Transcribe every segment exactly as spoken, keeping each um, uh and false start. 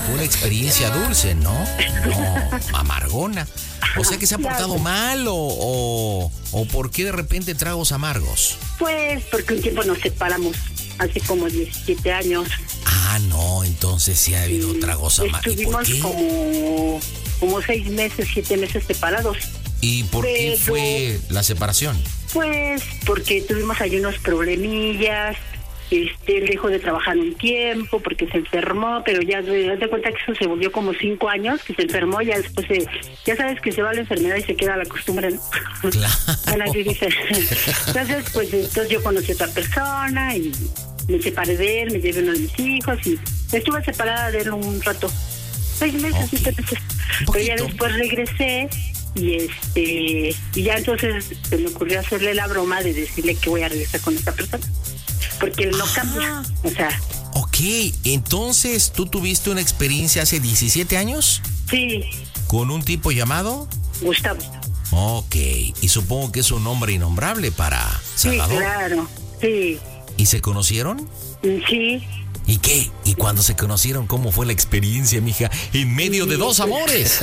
una experiencia dulce, ¿no? No, amargona. O sea que se ha portado mal o, o, o ¿por qué de repente tragos amargos? Pues porque un tiempo nos separamos, hace como diecisiete años. Ah, no, entonces sí ha habido Y tragos amargos. ¿Y por Estuvimos qué? como, como seis meses, siete meses separados. ¿Y por qué Pero- fue la separación? Pues porque tuvimos ahí unos problemillas. Este, él dejó de trabajar un tiempo porque se enfermó, pero ya te das cuenta que eso se volvió como cinco años, que se enfermó, ya después se, ya sabes que se va la enfermedad y se queda la costumbre, ¿no? Claro. Bueno, así dice. Entonces, pues entonces yo conocí a otra persona y me separé de él, me llevé uno de mis hijos y estuve separada de él un rato, seis meses, Ok. siete meses. Un Pero ya poquito. después regresé y este y ya entonces se me ocurrió hacerle la broma de decirle que voy a regresar con esta persona. Porque él no Ah. cambia, o sea, Ok, entonces tú tuviste una experiencia hace diecisiete años sí, con un tipo llamado... Gustavo. Ok, y supongo que es un nombre innombrable para Sí, Salvador. claro, sí, ¿Y se conocieron? sí. ¿Y qué? ¿Y cuando se conocieron, cómo fue la experiencia, mija? En medio de dos amores.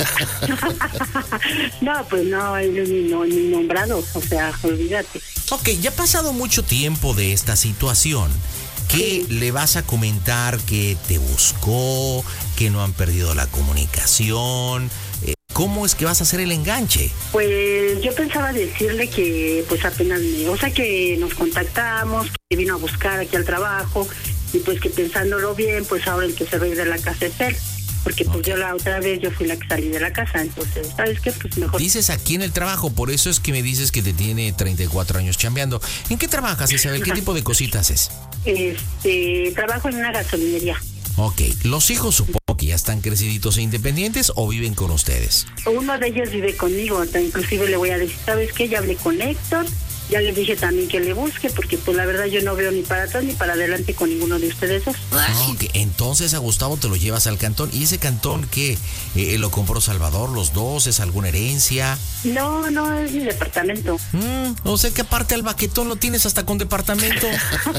No, pues no, él es ni, no, ni nombrado, o sea, olvídate. Ok, ya ha pasado mucho tiempo de esta situación. ¿Qué Sí. le vas a comentar que te buscó, que no han perdido la comunicación? Eh, ¿Cómo es que vas a hacer el enganche? Pues yo pensaba decirle que pues apenas me, o sea que nos contactamos, que vino a buscar aquí al trabajo y pues que pensándolo bien, pues ahora el que se va a ir de la casa es él, porque pues Ok. yo la otra vez yo fui la que salí de la casa, entonces, ¿sabes qué? Pues mejor. Dices aquí en el trabajo, por eso es que me dices que te tiene treinta y cuatro años chambeando. ¿En qué trabajas, Isabel? ¿Qué tipo de cositas haces? Este, trabajo en una gasolinería. Ok, los hijos supongo que ya están creciditos e independientes o viven con ustedes. Uno de ellos vive conmigo, hasta inclusive le voy a decir, ¿sabes qué? Ya hablé con Héctor, ya le dije también que le busque, porque pues la verdad yo no veo ni para atrás ni para adelante con ninguno de ustedes dos. Ok, entonces a Gustavo te lo llevas al cantón. ¿Y ese cantón qué? Eh, ¿Lo compró Salvador, los dos? ¿Es alguna herencia? No, no, es mi departamento. Mm, o sea que aparte al baquetón lo tienes hasta con departamento.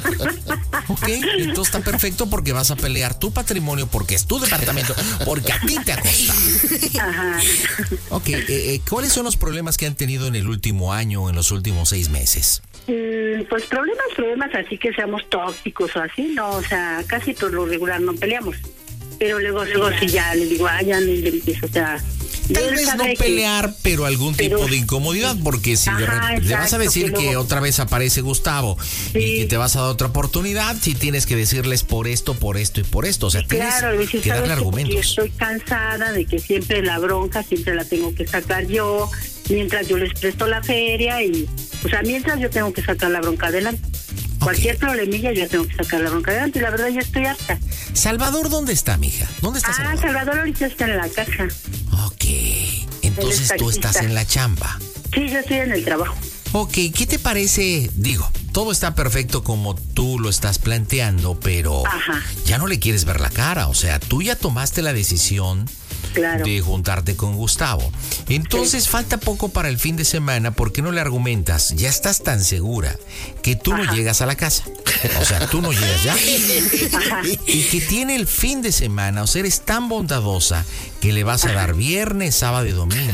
Ok, entonces está perfecto porque vas a pelear tu patrimonio porque es tu departamento, porque a ti te ha costado. Ajá. Ok, eh, eh, ¿cuáles son los problemas que han tenido en el último año o en los últimos seis meses? Mm, pues problemas, problemas así que seamos tóxicos o así, no, o sea, casi por lo regular no peleamos. Pero luego, luego sí ya le digo, ah, ya no inventes, o sea... Tal él vez no sabe que- pelear, pero algún pero- tipo de incomodidad, porque si de Ajá, repente le vas a exacto, decir que que luego- otra vez aparece Gustavo y Sí. que te vas a dar otra oportunidad, si tienes que decirles por esto, por esto y por esto. O sea, tienes Claro, le dice, que darle ¿sabes qué? Porque argumentos. estoy cansada de que siempre la bronca, siempre la tengo que sacar yo, mientras yo les presto la feria y, o sea, mientras yo tengo que sacar la bronca adelante. Cualquier problemilla yo tengo que sacar la bronca adelante y la verdad yo estoy harta. Salvador, ¿dónde está, mija? ¿Dónde está Ah, Salvador? Salvador ahorita está en la casa. Ok, entonces Él es tú estás taxista. en la chamba. Sí, yo estoy en el trabajo. Ok, ¿qué te parece? Digo, todo está perfecto como tú lo estás planteando, pero Ajá. ya no le quieres ver la cara. O sea, tú ya tomaste la decisión Claro. de juntarte con Gustavo. Entonces Sí. falta poco para el fin de semana. ¿Por qué no le argumentas? Ya estás tan segura que tú no Ajá. llegas a la casa. O sea, tú no llegas ya. Ajá. Y que tiene el fin de semana. O sea, eres tan bondadosa que le vas a dar viernes, sábado y domingo.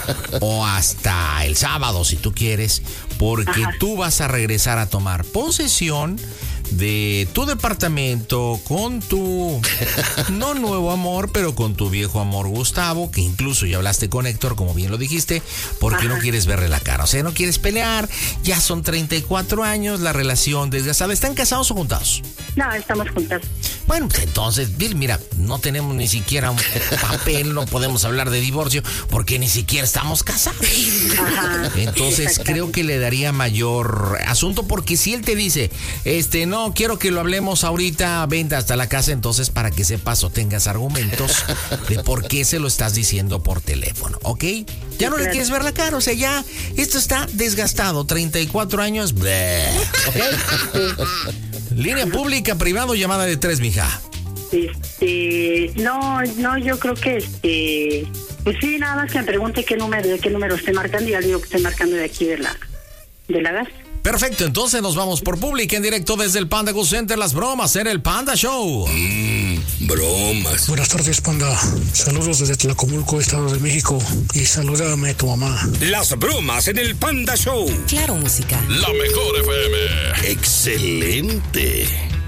O hasta el sábado si tú quieres. Porque Ajá. tú vas a regresar a tomar posesión de tu departamento con tu, no nuevo amor, pero con tu viejo amor Gustavo, que incluso ya hablaste con Héctor, como bien lo dijiste, porque Ajá. no quieres verle la cara. O sea, no quieres pelear, ya son treinta y cuatro años, la relación desgastada. ¿Están casados o juntados? No, estamos juntas. Bueno, pues entonces, Bill, mira, no tenemos ni siquiera un papel, no podemos hablar de divorcio, porque ni siquiera estamos casados. Ajá. Entonces Exactamente. creo que le daría mayor asunto, porque si él te dice, este, no, quiero que lo hablemos ahorita, venta hasta la casa, entonces para que sepas o tengas argumentos de por qué se lo estás diciendo por teléfono, ¿ok? Ya no le Claro. quieres ver la cara, o sea, ya, esto está desgastado, treinta y cuatro años, bleh, ¿ok? Línea pública, privado, llamada de tres, mija. Este, no, no, yo creo que este, pues sí, nada más que me pregunte qué número, de qué número estoy marcando y ya le digo que estoy marcando de aquí de la, de la gas. Perfecto, entonces nos vamos por Public en directo desde el Panda Go Center. Las bromas en el Panda Show. Mmm, bromas. Buenas tardes, Panda. Saludos desde Tlacomulco, Estado de México. Y salúdame a tu mamá. Las bromas en el Panda Show. Claro, música. La mejor F M. Excelente.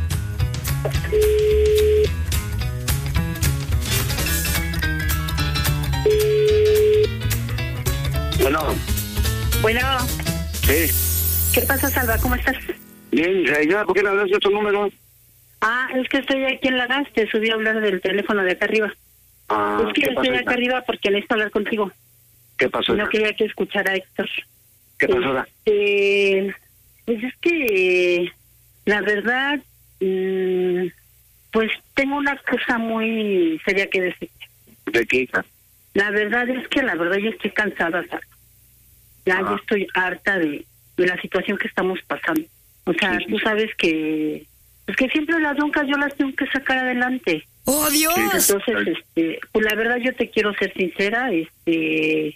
Bueno. Bueno. Sí. ¿Qué pasa, Salva? ¿Cómo estás? Bien, ya, ¿por qué no hablas de otro número? Ah, es que estoy aquí en la gas, te subí a hablar del teléfono de acá arriba. Ah, es que ¿qué estoy pasó, acá arriba porque necesito hablar contigo. ¿Qué pasó? No quería que escuchara a Héctor. ¿Qué pasó? Eh, pues es que, la verdad, mmm, pues tengo una cosa muy seria que decir. ¿De qué, hija? La verdad es que la verdad yo estoy cansada, Salva. Ya Ah. yo estoy harta de, de la situación que estamos pasando. O sea, Sí, sí, tú sí. sabes que pues que siempre las broncas yo las tengo que sacar adelante. ¡Oh, Dios! Entonces, este, pues la verdad yo te quiero ser sincera, este,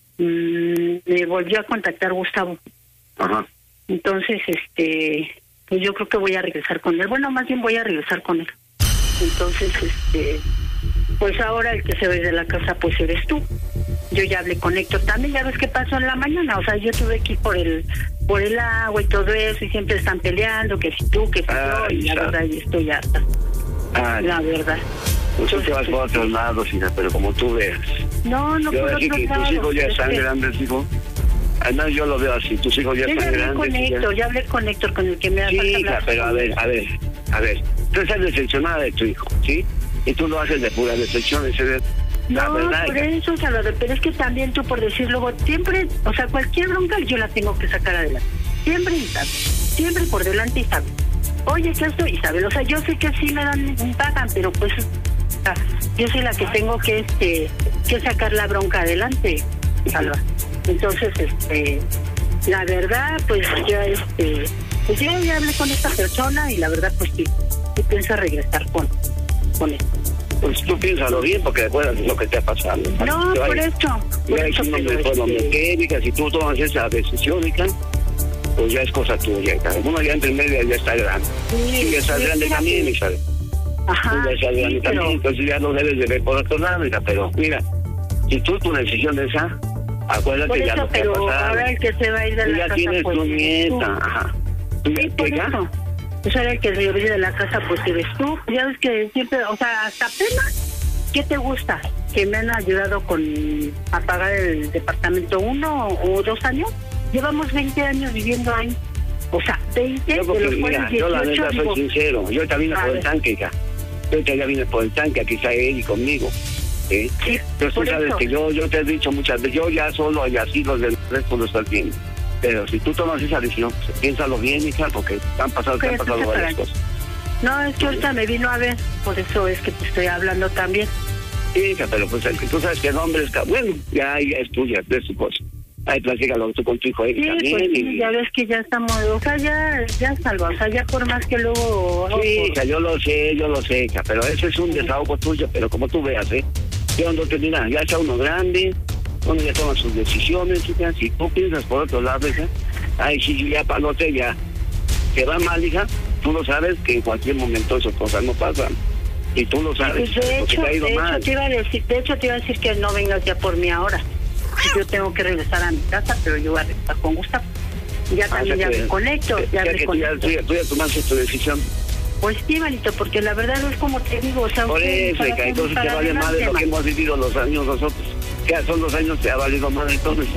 mmm, me volvió a contactar Gustavo. Ajá. Entonces, este, pues yo creo que voy a regresar con él. Bueno, más bien voy a regresar con él. Entonces, este, pues ahora el que se va a ir de la casa, pues eres tú. Yo ya hablé con Héctor también, ya ves qué pasó en la mañana. O sea, yo tuve que ir por el, por el agua y todo eso, y siempre están peleando, que si tú, que si yo, Ay, y la ya. verdad yo estoy harta, Ah, la verdad. pues tú te vas Entonces, por otros lados, hija, pero como tú veas. No, no Yo por aquí otro que tus lado. hijos ya pero están es que- grandes, hijo. Además, yo lo veo así, tus hijos ya Yo ya están hablé grandes. con y ya- Héctor, ya hablé con Héctor, con el que me Sí, falta hija, hablar. pero a ver, a ver, a ver. Tú estás decepcionada de tu hijo, ¿sí? Y tú lo haces de pura decepción, ese de... La No, verdad, por hija. eso, Salvador, pero es que también tú por decir luego, siempre, o sea, cualquier bronca yo la tengo que sacar adelante. Siempre Isabel, siempre por delante Isabel. Oye, ¿qué estoy Isabel? O sea, yo sé que sí me dan, me pagan, pero pues, o sea, yo soy la que tengo que, este, que sacar la bronca adelante, Salva. Entonces, este, la verdad, pues ya, este, pues yo ya hablé con esta persona y la verdad, pues sí, sí pienso regresar con, con él. Pues tú piénsalo bien, porque recuerdas lo que te ha pasado. No, Te por vayas. eso. Por Ya eso, hicimos pero, mejor lo este, mecánica, si tú tomas esa decisión, hija, pues ya es cosa tuya, hija. Uno ya entre media ya está grande. Sí, Y ya estás sí, grande mira, también, sí. hija. Ajá, Tú ya estás sí, grande pero, también, entonces ya no debes de ver por otro lado, hija. Pero mira, si tú tu decisión es esa, acuérdate por ya eso, lo que ha pero pasado. ahora el que se va a ir de Tú la ya casa, tienes pues, tu eres nieta, tú. ajá. ¿Tú Sí, ya por hija? eso. Pues ahora el que se va a ir de la casa, pues eres tú. Ya ves que siempre, o sea, hasta apenas, ¿qué te gusta? Que me han ayudado con a pagar el departamento uno o dos años. Llevamos veinte años viviendo ahí. O sea, veinte Yo, de porque, los mira, cuales yo la dieciocho, neta soy digo, sincero. Yo también vine A por el ver. tanque, hija. Yo ya vine por el tanque, aquí está él y conmigo. ¿Sí? sí, Entonces tú por sabes eso. que yo, yo te he dicho muchas veces, yo ya solo y así los del resto lo están viendo. Pero si tú tomas esa decisión, pues, piénsalo bien, hija, porque han pasado, te han Pero pasado tú varias separas. cosas. No, es que ahorita me vino a ver, por eso es que te estoy hablando también. Sí, hija, pero pues el que tú sabes que el hombre es... ca- Bueno, ya, ya es tuya, es tu cosa. Ahí platícalo tú con tu hijo ahí Sí, también. pues sí, y... ya ves que ya estamos, o sea, ya, ya salva, o sea, ya por más que luego... Sí, hija, yo lo sé, yo lo sé, hija, pero ese es un desahogo tuyo, pero como tú veas, ¿eh? Yo no te mira, ya está uno grande, uno ya toma sus decisiones, hija, si tú piensas por otro lado, hija, ay, si yo ya palote, ya te va mal, hija, tú lo sabes que en cualquier momento esas cosas no pasan, y tú lo sabes, Pues de porque hecho, te ha de ido hecho mal. te iba a decir, de hecho te iba a decir que no vengas ya por mí ahora. Yo tengo que regresar a mi casa, pero yo voy a regresar con Gustavo. Ya Ah, también o sea ya que- me conecto, que- ya que me tú ya, conecto. tú, ya, tú ya tomaste tu decisión. Pues sí, manito, porque la verdad es como te digo, o sea, Por ustedes eso, para hija, hacer entonces te para vale más de adelante, lo que man. hemos vivido los años nosotros. Que son los años que ha valido más entonces.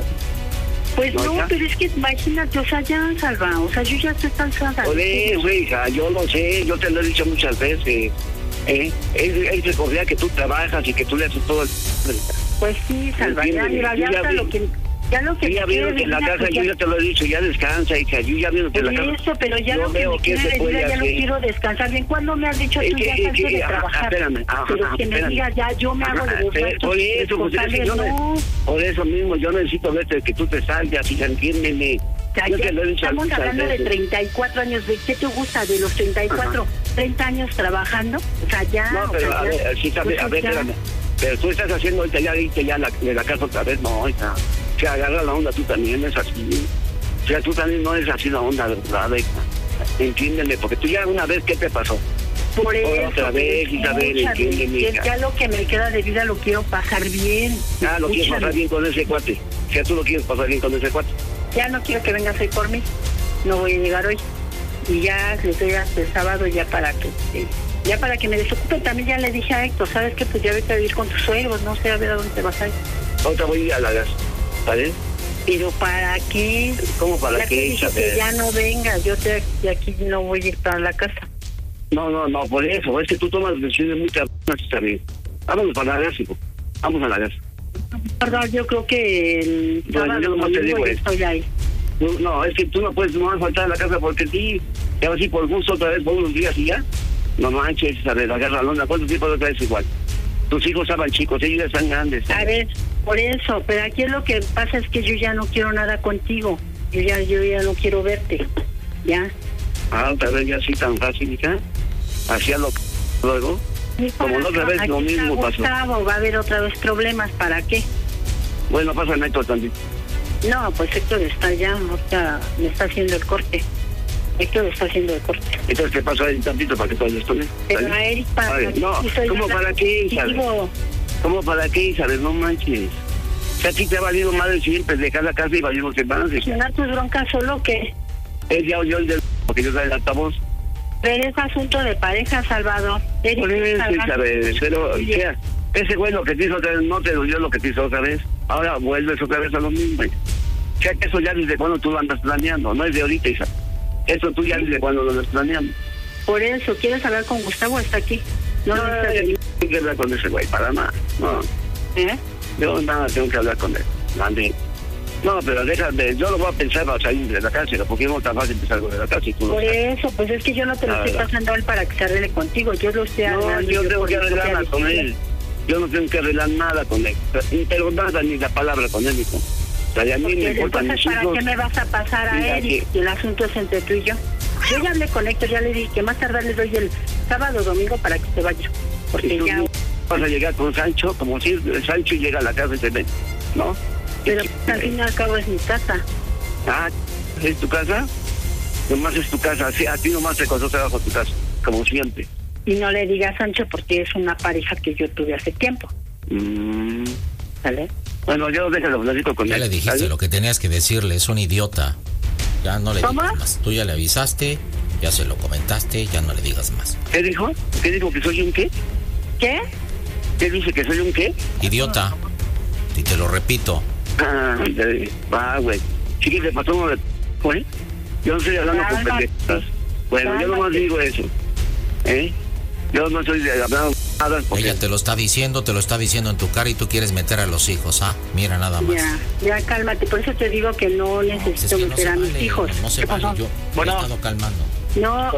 Pues ¿No, no, hija? pero es que imagínate, o sea, ya, Salva, o sea, yo ya estoy cansada. Por eso, hija, yo lo sé, yo te lo he dicho muchas veces. ¿eh? Él, él se confía que tú trabajas y que tú le haces todo el... Pues sí, Salva, ya, Entiéndeme, mira, yo ya ya hasta vi- lo que... Ya lo que Yo ya me vieron quiere que en la venir a casa, yo apoyar- ya te lo he dicho, ya descansa, hija, yo ya vieron que en la Por casa... eso, pero ya yo lo que veo me que quiere se venir, puede ya no hacer. quiero descansar. Bien, ¿cuándo me has dicho Eh, tú que- ya que- salte que- de ajá, trabajar? espérame, ajá, Pero ajá, que me espérame. digas, ya, yo me hago Ajá, de los pero gastos por eso, pues, es que yo responsables, ne- no. por eso mismo, yo necesito verte, que tú te salgas, hija, entiéndeme. O sea, Yo ya te lo he dicho estamos muchas hablando de veces. treinta y cuatro años. ¿De qué te gusta? ¿De los treinta y cuatro, treinta años trabajando? O sea, ya... No, o pero sea, a ya, ver, sí, a ver, pues, a ver, ya. espérame. Pero tú estás haciendo ahorita ya, ahorita ya la, de la casa otra vez, no, hija. Que agarra la onda tú también, es así. sea, tú también no eres así la onda, ¿verdad? Entiéndeme, porque tú ya una vez, ¿qué te pasó? Por eso, otra vez, Isabel, entiéndeme. Ya lo que me queda de vida lo quiero pasar bien. Ah, lo quieres pasar bien con ese cuate. O sea, tú lo quieres pasar bien con ese cuate. Ya no quiero que vengas hoy por mí. No voy a llegar hoy. Y ya les doy hasta el sábado ya para que... Eh, ya para que me desocupe. También ya le dije a Héctor, ¿sabes qué? Pues ya vete a vivir con tus suegros. No sé a ver a dónde te vas a ir. Otra voy a ir a la gas, ¿vale? ¿Pero para qué? ¿Cómo para ya qué, te dije Isabel? que ya no vengas. Yo te, de aquí no voy a ir para la casa. No, no, no, por eso. Es que tú tomas decisiones muy cabronas, está bien. Vámonos para la gas, hijo. Vamos a la gas. Perdón, yo creo que el Bueno, sábado yo nomás te domingo digo ya esto. estoy ahí. No, no, es que tú no puedes no faltar a la casa porque sí, te vas a ir por gusto otra vez por unos días y ya. No manches, Isabel, agarra la onda. ¿Cuánto tiempo otra vez igual? Tus hijos estaban chicos, ellos ya están grandes. ¿sabes? A ver, por eso, pero aquí lo que pasa es que yo ya no quiero nada contigo. Yo ya, yo ya no quiero verte. ¿Ya? Ah, otra vez ya así tan fácil, hija. Hacía lo luego. Como la otra vez Aquí lo está mismo pasó. Gustavo, va a haber otra vez problemas. ¿Para qué? Bueno, pasa Héctor también. No, pues Héctor está ya, ahorita me está haciendo el corte. Héctor está haciendo el corte. Entonces, ¿qué pasó ahí tantito para que todo esto bien? Pero a Eric, para Vale, no, sí soy ¿cómo una- para qué, Isabel? Digo, ¿Cómo para qué, Isabel? No manches. O sea, a ti te ha valido madre siempre dejar la casa y valimos que más. ¿solucionar tus broncas solo que Él ya oyó el del... porque yo soy el altavoz. pero es asunto de pareja, Salvador. Eric, Por eso, Salvador. Isabel, pero, o sea, ese güey lo que te hizo otra vez, no te dolió lo que te hizo otra vez. Ahora vuelves otra vez a lo mismo. O sea, que eso ya desde cuando tú lo andas planeando, no es de ahorita, Isabel. Eso tú ya desde cuando lo andas planeando. Por eso, ¿quieres hablar con Gustavo? Está aquí. No, No, no está yo aquí. no tengo que hablar con ese güey, para nada. No, ¿Eh? yo nada tengo que hablar con él. Mande. No, pero déjame, yo lo voy a pensar para salir de la cárcel, porque no es tan fácil empezar algo de la cárcel. Tú lo Por sabes. eso, pues es que yo no te lo La estoy verdad. pasando a él para que se arregle contigo. Yo lo estoy No, arreglando yo tengo por que mi arreglar propia nada con decisión. él. Yo no tengo que arreglar nada con él. Pero nada, ni la palabra con él, hijo. O sea, y a mí me Porque importan entonces, mis ¿para hijos. qué me vas a pasar a Mira, Eric? que- Y el asunto es entre tú y yo. Yo ya hablé con Héctor, ya le dije que más tardar le doy el sábado o domingo para que se vaya. Porque Y tú ya... vas a llegar con Sancho, como si el Sancho llega a la casa y se ve, ¿no? Pero pues, al fin y al cabo es mi casa. Ah, ¿es tu casa? Nomás es tu casa, sí, a ti nomás te costó trabajo tu casa, como siempre. Y no le digas a Sancho porque es una pareja que yo tuve hace tiempo. Mm, ¿Sale? bueno, yo déjalo, platico con Ya él. le dijiste ¿sale? lo que tenías que decirle, es un idiota. Ya no le ¿Cómo? digas más. Tú ya le avisaste, ya se lo comentaste, ya no le digas más. ¿Qué dijo? ¿Qué dijo? ¿Que soy un qué? ¿Qué? ¿Qué dice? ¿Que soy un qué? Idiota. Y te lo repito. Ah, eh, va, güey. Sí que te pasó uno de... ¿eh? Yo no estoy hablando con Cálmate. pendejas. Bueno, yo nomás Cálmate. digo eso. ¿Eh? Yo no estoy de- hablando nada porque... Ella te lo está diciendo, te lo está diciendo en tu cara y tú quieres meter a los hijos, ¿ah? Mira nada más. Ya, ya cálmate. Por eso te digo que no Pues es necesito que no meter se a mis vale, hijos. no se ¿Qué vale, pasó? yo me Bueno. he estado calmando. No,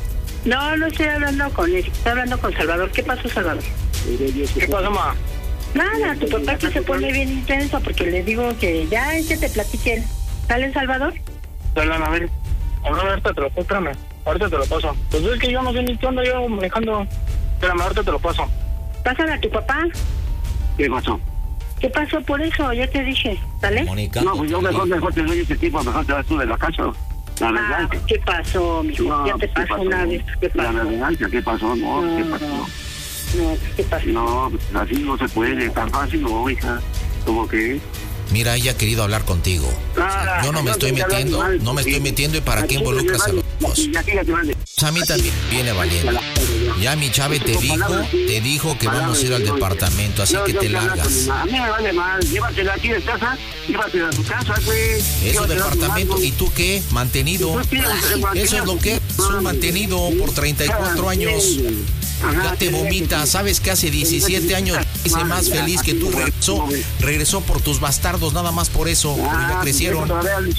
no, no estoy hablando con él. Estoy hablando con Salvador. ¿Qué pasó, Salvador? ¿Qué pasó, ma? Nada, tu papá que se pone bien intenso porque le digo que ya es que te platiquen. ¿Sale, Salvador? Perdón, a ver. Ahora ahorita te lo paso, espérame. Ahorita te lo paso. Pues es que yo no sé ni qué onda, yo manejando. Espérame, ahorita te lo paso. Pásale a tu papá. ¿Qué pasó? ¿Qué pasó por eso? Ya te dije. ¿Sale? Mónica. No, pues yo mejor, mejor te doy ese tipo, mejor te vas tú de la casa. La Ah, verdad. ¿qué pasó, mijo? No, Ya te pues, ¿qué pasó una vez. ¿Qué La pasó? verdad, ¿qué pasó? No, No, ¿qué no. pasó? No, ¿qué pasó? No, pues así no se puede, tan fácil no, hija. ¿Cómo que? Mira, ella ha querido hablar contigo. Ah, Yo no me estoy tengo que hablar metiendo, mal, no me estoy sí. metiendo y para qué Aquí involucras a me los vale, dos. y aquí ya te vale. Pues a mí también viene valiendo. Ya mi Chave te dijo, te dijo que vamos a ir al departamento, así Yo- que yo te quiero hablar largas. con mi mamá. A mí me vale mal, llévatela aquí de casa, llévatela a tu casa, güey. Es su Llévatela a tu departamento, mano. ¿y tú qué? Mantenido. Pues tienes que mantener Eso es lo que es, un mantenido por treinta y cuatro años. Ajá, Ya te vomita, ¿sabes que hace diecisiete años hice más feliz que tú? Regresó, regresó por tus bastardos, nada más por eso, pero Ah, ya crecieron,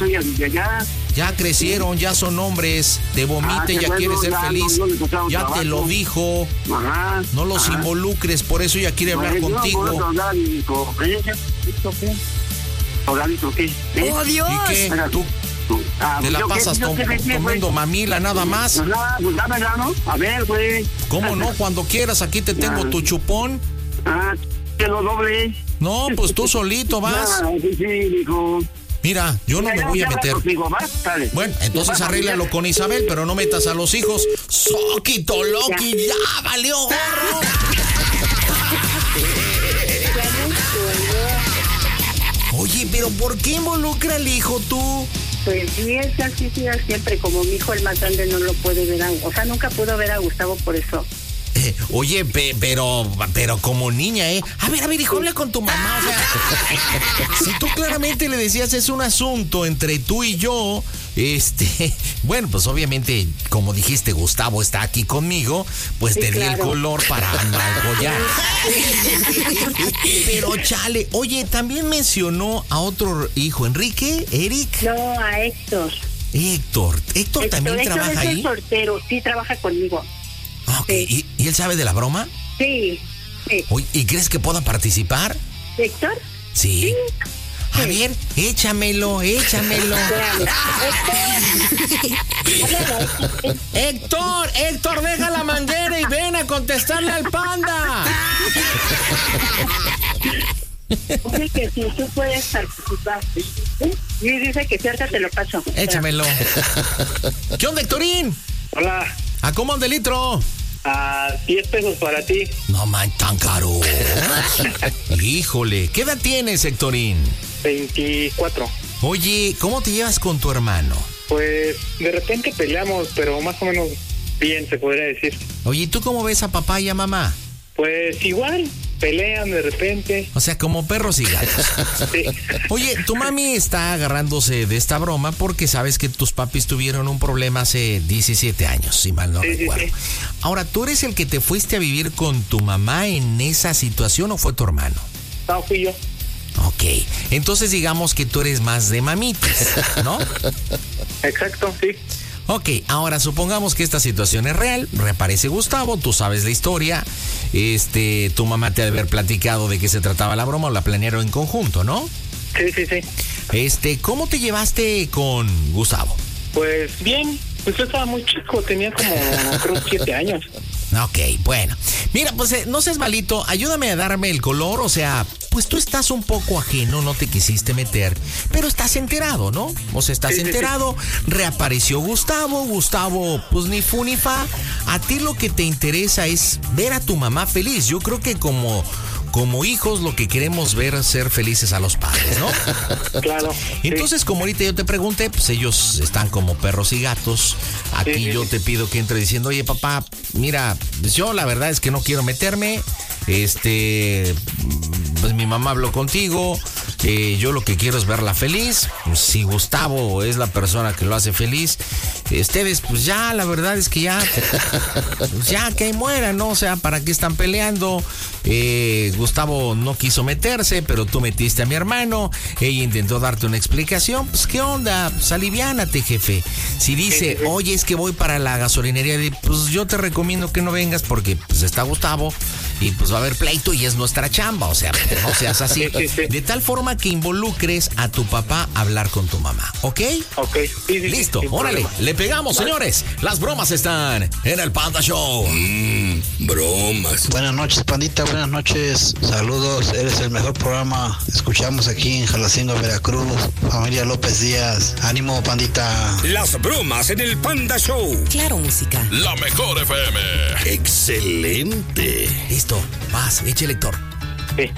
ya crecieron, ya son hombres, te vomita y ya quiere ser feliz, ya te lo dijo, Ajá. no los ajá. involucres, por eso ya quiere hablar Yo no puedo contigo. hablar ni con ella. ¿Esto qué? ¿Hogarito qué? ¿Eh? ¡Oh, Dios! ¿Y qué? ¿Tú Ah, te la ¿yo qué? pasas ¿Yo com- qué me qué, comiendo güey? mamila nada más? Pues nada, pues dámela, ¿no? A ver, güey. ¿Cómo no? Cuando quieras, aquí te tengo tu chupón. Ah, te lo doble. No, pues tú solito vas. Ah, sí, sí, dijo. Mira, yo no me voy a meter. Conmigo, ¿va? Dale. Bueno, entonces arréglalo con Isabel, pero no metas a los hijos. Soquito, Loki, ya, ya valió gorro. Oye, pero ¿por qué involucra al hijo tú? Pues sí, es así, sí, siempre. Como mi hijo, el más grande, no lo puede ver. A, o sea, nunca pudo ver a Gustavo por eso. Eh, oye, pe, pero pero como niña, ¿eh? A ver, a ver, hijo, habla con tu mamá. O sea, si tú claramente le decías es un asunto entre tú y yo, este, bueno, pues obviamente, como dijiste, Gustavo está aquí conmigo, pues sí, te claro. di el color para no apoyar. Pero chale, oye, también mencionó a otro hijo, Enrique, Eric. No, a Héctor. Héctor, Héctor, Héctor también Héctor trabaja es ahí. el soltero, sí, trabaja conmigo. Okay. Sí. ¿Y, ¿Y él sabe de la broma? Sí, sí. Oye, ¿y crees que pueda participar? ¿Héctor? Sí. Sí. A Sí. ver, échamelo, échamelo. Héctor, Héctor, deja la manguera y ven a contestarle al panda. Dice que si tú puedes participar. Y dice que cierta te lo paso. Échamelo. ¿Qué onda, Héctorín? Hola, ¿A cómo anda el litro? a diez pesos para ti. No man, tan caro. Híjole, ¿qué edad tienes, Héctorín? veinticuatro. Oye, ¿cómo te llevas con tu hermano? Pues de repente peleamos, pero más o menos bien se podría decir. Oye, ¿y tú cómo ves a papá y a mamá? Pues igual, pelean de repente. O sea, como perros y gatos. Sí. Oye, tu mami está agarrándose de esta broma porque sabes que tus papis tuvieron un problema hace diecisiete años, si mal no Sí, sí, recuerdo. sí. Ahora, ¿tú eres el que te fuiste a vivir con tu mamá en esa situación o fue tu hermano? No, fui yo. Ok, entonces digamos que tú eres más de mamitas, ¿no? Exacto, sí. Ok, ahora supongamos que esta situación es real, reaparece Gustavo, tú sabes la historia, este, tu mamá te ha de haber platicado de qué se trataba la broma o la planearon en conjunto, ¿no? Sí, sí, sí. Este, ¿cómo te llevaste con Gustavo? Pues bien, pues yo estaba muy chico, tenía como creo siete años. Ok, bueno. Mira, pues eh, no seas malito, ayúdame a darme el color, o sea, pues tú estás un poco ajeno, no te quisiste meter, pero estás enterado, ¿no? O sea, estás Sí, sí, enterado, reapareció Gustavo, Gustavo, pues ni fu ni fa. A ti lo que te interesa es ver a tu mamá feliz. Yo creo que como... Como hijos lo que queremos ver es ser felices a los padres, ¿no? Claro. Entonces, como ahorita yo te pregunté, pues ellos están como perros y gatos. Aquí Sí, sí, yo sí. te pido que entre diciendo, oye papá, mira, yo la verdad es que no quiero meterme. Este, pues mi mamá habló contigo. Eh, yo lo que quiero es verla feliz. Pues, si Gustavo es la persona que lo hace feliz, ustedes, pues ya, la verdad es que ya, pues ya que ahí mueran, ¿no? O sea, ¿para qué están peleando? Eh, Gustavo no quiso meterse, pero tú metiste a mi hermano. Ella intentó darte una explicación. Pues, ¿qué onda? Pues, aliviánate, jefe. Si dice, oye, es que voy para la gasolinería, pues yo te recomiendo que no vengas porque pues está Gustavo y pues va a haber pleito y es nuestra chamba. O sea, no seas así. Sí, sí, sí. De tal forma que involucres a tu papá a hablar con tu mamá, ¿ok? Ok, sí, sí, sí, Listo, sin órale, problema. le pegamos, señores. Las bromas están en el Panda Show. Mmm, bromas. Buenas noches, pandita, buenas noches. Saludos, eres el mejor programa. Escuchamos aquí en Jalacingo, Veracruz. Familia López Díaz. Ánimo, pandita. Las bromas en el Panda Show. Claro, música. La mejor F M. Excelente. Listo, vas, eche lector. Sí.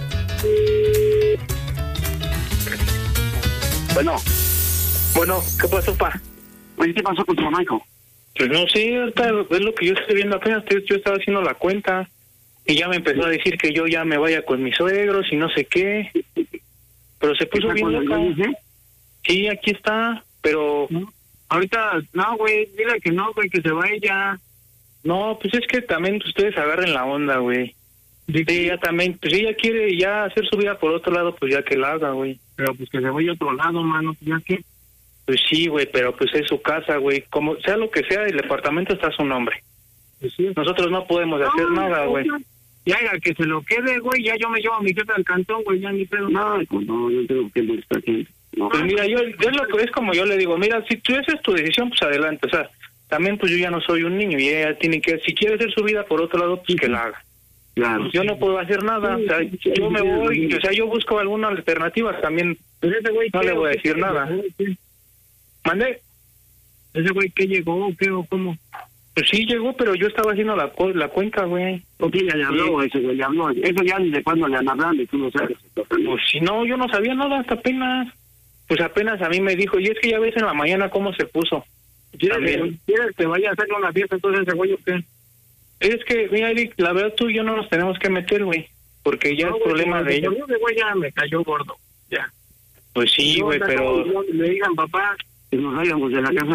Bueno, Bueno, ¿qué pasó, pa? oye, ¿qué pasó con tu mamá, hijo? Pues no sé, ahorita es lo que yo estoy viendo apenas. te- Yo estaba haciendo la cuenta y ya me empezó a decir que yo ya me vaya con mis suegros y no sé qué. Pero se puso ¿Está bien con el loca. dije? Sí, aquí está, pero Ahorita, no, güey, dile que no, güey, que se va ella. no, pues es que también ustedes agarren la onda, güey. Sí, ella también, pues ella quiere ya hacer su vida por otro lado, pues ya que la haga, güey. Pero pues que se vaya a otro lado, mano, ya que. Pues sí, güey, pero pues es su casa, güey. Como sea lo que sea, el departamento está a su nombre. Pues sí. Nosotros no podemos hacer No, nada, güey. Ya, que se lo quede, güey, ya yo me llevo a mi jefe al cantón, güey, ya ni pedo. No, hijo, no, yo tengo que molestar aquí. No. Pues mira, yo es lo que es como yo le digo, mira, si tú esa es tu decisión, pues adelante, o sea, también pues yo ya no soy un niño y ella tiene que, si quiere hacer su vida por otro lado, pues que la haga. Claro. Pues yo no puedo hacer nada. O sea, yo me voy, o sea, yo busco alguna alternativa también. Pero ese güey, no ¿qué, le voy a qué, decir qué, nada. ¿qué? ¿Mandé? ¿Ese güey qué llegó? ¿Qué o cómo? Pues sí llegó, pero yo estaba haciendo la, la cuenta, güey. ¿O quién le habló? Ese güey le habló. Eso ya ni de cuándo le han hablado, tú lo sabes. Pues si no, yo no sabía nada hasta apenas. Pues apenas a mí me dijo, y es que ya ves en la mañana cómo se puso. ¿Quieres, ¿Quieres que vaya a hacerle una fiesta entonces ese güey o qué? Es que, mira, Eric, la verdad tú y yo no nos tenemos que meter, güey. Porque ya no, es problema de ellos. Ese güey ya me cayó gordo, ya. Pues sí, güey, pero... Le digan, papá, que nos vayamos de la casa.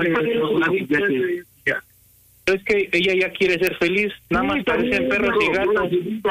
Ya. Es que ella ya quiere ser feliz, nada más parecen perros y gatos.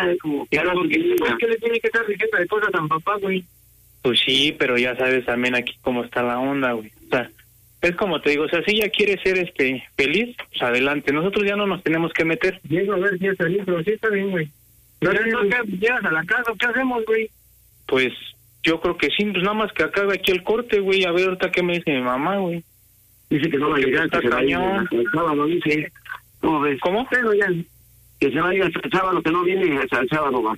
¿Por qué le tiene que estar diciendo de cosas a papá, güey? Pues sí, pero ya sabes también aquí cómo está la onda, güey. O sea, es como te digo, o sea, si ella quiere ser este feliz, pues adelante. Nosotros ya no nos tenemos que meter. Llego a ver si es feliz, pero sí está bien, güey. Pero entonces, llegas a la casa, ¿qué hacemos, güey? Pues yo creo que sí, pues nada más que acabe aquí el corte, güey. A ver ahorita qué me dice mi mamá, güey. Dice que no va a llegar, que se va a ir el sábado, dice. ¿Cómo ves? ¿Cómo? Pero ya, que se vaya hasta el sábado, que no viene, hasta el sábado va.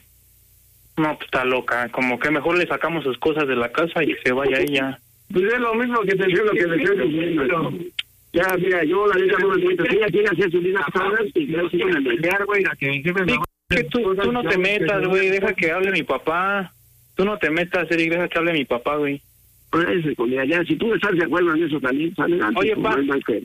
No, pues está loca. Como que mejor le sacamos sus cosas de la casa y que se vaya ella. Pues es lo mismo que te digo, lo que le estoy diciendo. Ya, mira, yo la neta no me cuento. Ella quiere hacer su vida sola y creo que quiere pelear, güey, la que mi jefe me va. Que tú, tú no te metas, güey, deja que hable mi papá. Tú no te metas, Eric, deja que hable mi papá, güey. Pues eso, ya, si tú estás de acuerdo en eso también, sale antes. Oye, pa,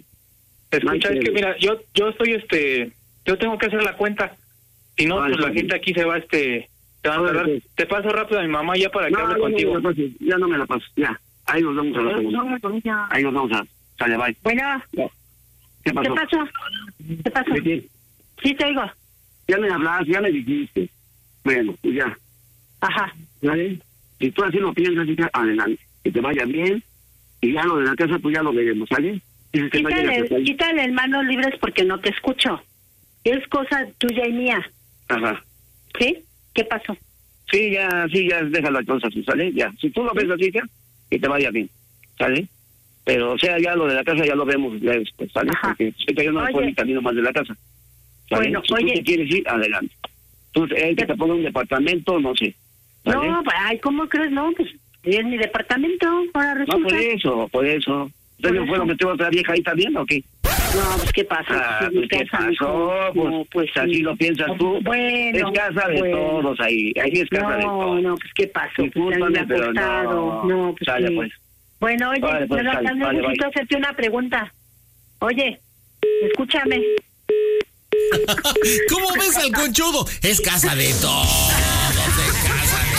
escucha, es que mira, yo yo estoy, este, yo tengo que hacer la cuenta. Si no, pues la gente aquí se va, este... Te, van a tardar. Te paso rápido a mi mamá ya para que no, hable no, contigo. No, ya no me la paso, ya. Ahí nos vamos a la segunda. Ahí nos vamos a... Sale, bye. Bueno. ¿Qué pasó? ¿Qué pasó? ¿Qué pasó? ¿Qué? Sí, te oigo. Ya me hablaste, ya me dijiste. Bueno, pues ya. Ajá. ¿Vale? Si tú así lo piensas, adelante. Que te vaya bien. Y ya lo de la casa, pues ya lo veremos, ¿sale? Quítale, quítale el manos libres porque no te escucho. Es cosa tuya y mía. Ajá. ¿Sí? ¿Qué pasó? Sí, ya, sí, ya, deja la cosa así, ¿sale? Ya. Si tú lo ves así, ya, que te vaya bien, ¿sale? Pero, o sea, ya lo de la casa ya lo vemos ya después, ¿sale? Ajá. Porque sé que yo no me puedo ni camino más de la casa. ¿Sale? Bueno, si oye. tú te quieres ir, adelante. Tú, él que te pone un departamento, no sé. ¿Sale? No, ay, ¿cómo crees? No, pues es mi departamento, ahora resulta. No, por eso, por eso. ¿Entonces fue lo que tengo otra vieja ahí también o qué? No, pues ¿qué pasa? Ah, pues, ¿qué pasó? Pues, no, pues así sí. lo piensas tú. Bueno, es casa de bueno. todos ahí. Ahí es casa no, de todos. No, pues ¿qué pasó? Discúlpame, Pues, pero no. no, pues Sale, sí. pues. Bueno, oye, Vale, pues, pero sale, necesito vale, vale. hacerte una pregunta. Oye, escúchame. ¿Cómo ves al conchudo? Es casa de todos, es casa de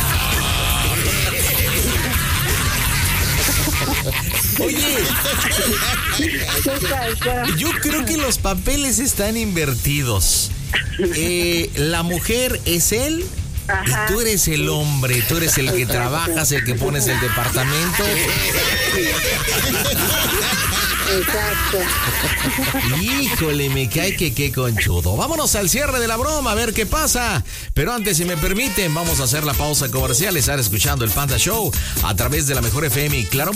Oye, yo creo que los papeles están invertidos. Eh, la mujer es él. Ajá. Y tú eres el hombre, tú eres el que trabajas, el que pones el departamento. Exacto. Híjole, me cae que qué conchudo. Vámonos al cierre de la broma, a ver qué pasa. Pero antes, si me permiten, vamos a hacer la pausa comercial. Estar escuchando el Panda Show a través de la Mejor F M y Claro